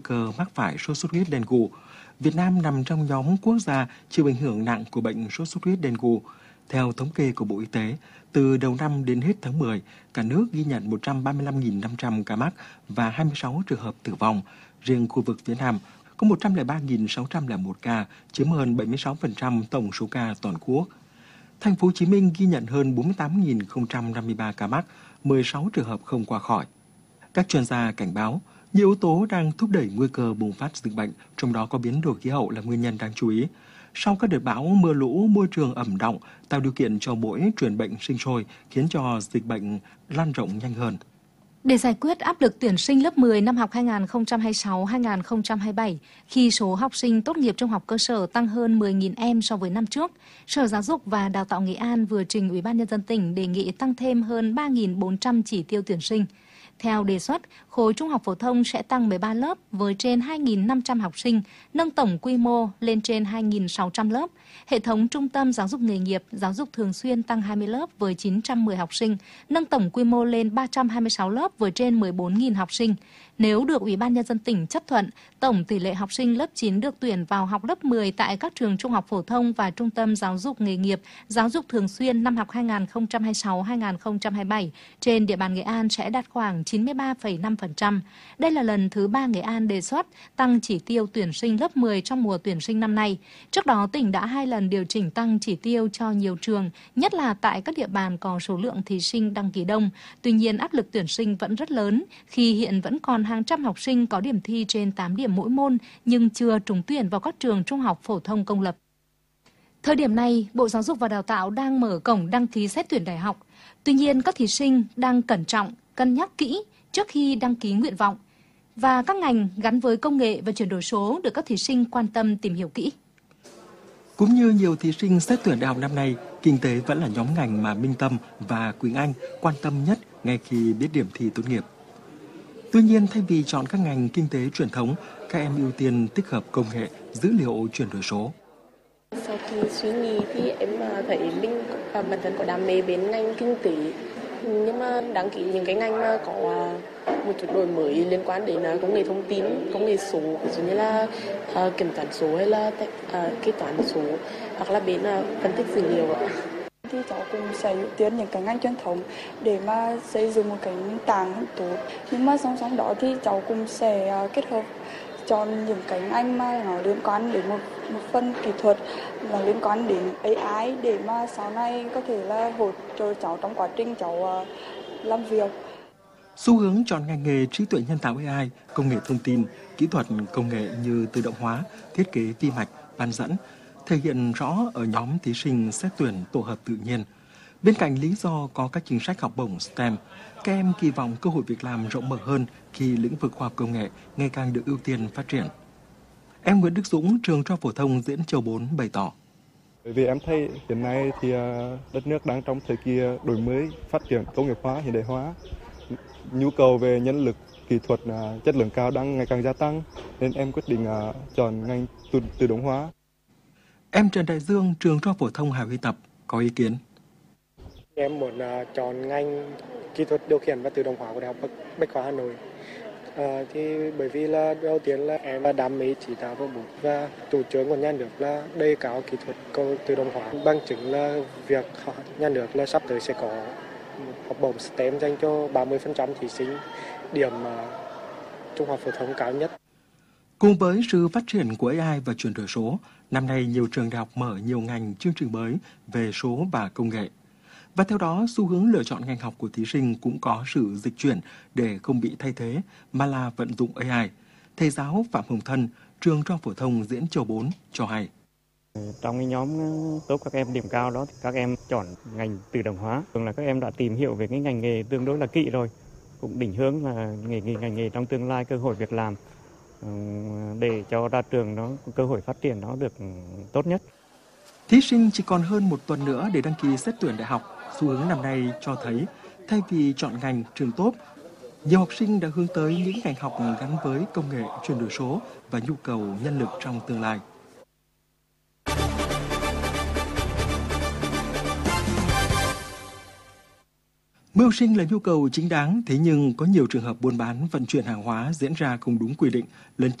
cơ mắc phải sốt xuất huyết dengue. Việt Nam nằm trong nhóm quốc gia chịu ảnh hưởng nặng của bệnh sốt xuất huyết dengue. Theo thống kê của Bộ Y tế, từ đầu năm đến hết tháng 10, cả nước ghi nhận 135.500 ca mắc và 26 trường hợp tử vong. Riêng khu vực phía Nam có 103.601 ca, chiếm hơn 76% tổng số ca toàn quốc. Thành phố Hồ Chí Minh ghi nhận hơn 48.053 ca mắc, 16 trường hợp không qua khỏi. Các chuyên gia cảnh báo, nhiều yếu tố đang thúc đẩy nguy cơ bùng phát dịch bệnh, trong đó có biến đổi khí hậu là nguyên nhân đáng chú ý. Sau các đợt bão, mưa lũ, môi trường ẩm đọng tạo điều kiện cho muỗi truyền bệnh sinh sôi, khiến cho dịch bệnh lan rộng nhanh hơn. Để giải quyết áp lực tuyển sinh lớp 10 năm học 2026-2027, khi số học sinh tốt nghiệp trung học cơ sở tăng hơn 10.000 em so với năm trước, Sở Giáo dục và Đào tạo Nghệ An vừa trình Ủy ban Nhân dân tỉnh đề nghị tăng thêm hơn 3.400 chỉ tiêu tuyển sinh. Theo đề xuất, khối trung học phổ thông sẽ tăng 13 lớp với trên 2.500 học sinh, nâng tổng quy mô lên trên 2.600 lớp. Hệ thống trung tâm giáo dục nghề nghiệp, giáo dục thường xuyên tăng 20 lớp với 910 học sinh, nâng tổng quy mô lên 326 lớp với trên 14.000 học sinh. Nếu được Ủy ban Nhân dân tỉnh chấp thuận, tổng tỷ lệ học sinh lớp 9 được tuyển vào học lớp 10 tại các trường trung học phổ thông và trung tâm giáo dục nghề nghiệp, giáo dục thường xuyên năm học 2026-2027 trên địa bàn Nghệ An sẽ đạt khoảng 93,5%. Đây là lần thứ 3 Nghệ An đề xuất tăng chỉ tiêu tuyển sinh lớp 10 trong mùa tuyển sinh năm nay. Trước đó, tỉnh đã 2 lần điều chỉnh tăng chỉ tiêu cho nhiều trường, nhất là tại các địa bàn có số lượng thí sinh đăng ký đông. Tuy nhiên, áp lực tuyển sinh vẫn rất lớn khi hiện vẫn còn hàng trăm học sinh có điểm thi trên 8 điểm mỗi môn nhưng chưa trúng tuyển vào các trường trung học phổ thông công lập. Thời điểm này, Bộ Giáo dục và Đào tạo đang mở cổng đăng ký xét tuyển đại học. Tuy nhiên, các thí sinh đang cẩn trọng, cân nhắc kỹ trước khi đăng ký nguyện vọng. Và các ngành gắn với công nghệ và chuyển đổi số được các thí sinh quan tâm tìm hiểu kỹ. Cũng như nhiều thí sinh xét tuyển đại học năm nay, kinh tế vẫn là nhóm ngành mà Minh Tâm và Quỳnh Anh quan tâm nhất ngay khi biết điểm thi tốt nghiệp. Tuy nhiên, thay vì chọn các ngành kinh tế truyền thống, các em ưu tiên tích hợp công nghệ, dữ liệu chuyển đổi số. Sau khi suy nghĩ thì em thấy mình bản thân có đam mê bên ngành kinh tế, nhưng mà đăng ký những cái ngành mà có một chút đổi mới liên quan đến công nghệ thông tin, công nghệ số, ví dụ như là kiểm toán số hay là kế toán số, hoặc là bên phân tích dữ liệu. Thì cháu cũng sẽ ưu tiên những cái ngành truyền thống để mà xây dựng một cái nền tảng tốt. Nhưng mà song song đó thì cháu cũng sẽ kết hợp chọn những cái ngành mà nó liên quan đến một phần kỹ thuật, nó liên quan đến AI để mà sau này có thể là hỗ trợ cháu trong quá trình cháu làm việc. Xu hướng chọn ngành nghề trí tuệ nhân tạo AI, công nghệ thông tin, kỹ thuật công nghệ như tự động hóa, thiết kế vi mạch, bán dẫn thể hiện rõ ở nhóm thí sinh xét tuyển tổ hợp tự nhiên. Bên cạnh lý do có các chính sách học bổng STEM, các em kỳ vọng cơ hội việc làm rộng mở hơn khi lĩnh vực khoa học công nghệ ngày càng được ưu tiên phát triển. Em Nguyễn Đức Dũng, trường Trung học phổ thông Diễn Châu 4 bày tỏ. Bởi vì em thấy hiện nay thì đất nước đang trong thời kỳ đổi mới, phát triển công nghiệp hóa, hiện đại hóa. Nhu cầu về nhân lực, kỹ thuật chất lượng cao đang ngày càng gia tăng, nên em quyết định chọn ngành tự động hóa. Em Trần Đại Dương, trường Trung học phổ thông Hà Huy Tập có ý kiến. Em muốn chọn ngành kỹ thuật điều khiển và tự động hóa của Đại học Bách khoa Hà Nội. Thì bởi vì là đầu tiên là em đam mê chỉ đạo robot và chủ trương của nhà nước là đề cao kỹ thuật tự động hóa. Bằng chứng là việc nhà nước là sắp tới sẽ có học bổng STEM dành cho 30% thí sinh điểm trung học phổ thông cao nhất. Cùng với sự phát triển của AI và chuyển đổi số, năm nay nhiều trường đại học mở nhiều ngành chương trình mới về số và công nghệ. Và theo đó, xu hướng lựa chọn ngành học của thí sinh cũng có sự dịch chuyển để không bị thay thế, mà là vận dụng AI. Thầy giáo Phạm Hồng Thân, trường Trung học phổ thông Diễn Châu 4 cho hay. Trong cái nhóm top các em điểm cao đó, thì các em chọn ngành tự động hóa. Thường là các em đã tìm hiểu về cái ngành nghề tương đối là kỹ rồi, cũng định hướng là ngành nghề trong tương lai, cơ hội việc làm để cho ra trường nó cơ hội phát triển nó được tốt nhất. Thí sinh chỉ còn hơn một tuần nữa để đăng ký xét tuyển đại học. Xu hướng năm nay cho thấy, thay vì chọn ngành trường top, nhiều học sinh đã hướng tới những ngành học gắn với công nghệ, chuyển đổi số và nhu cầu nhân lực trong tương lai. Mưu sinh là nhu cầu chính đáng, thế nhưng có nhiều trường hợp buôn bán, vận chuyển hàng hóa diễn ra không đúng quy định, lấn